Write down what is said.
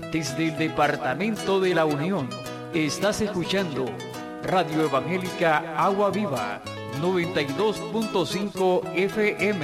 Desde el Departamento de la Unión, estás escuchando Radio Evangélica Agua Viva, 92.5 FM.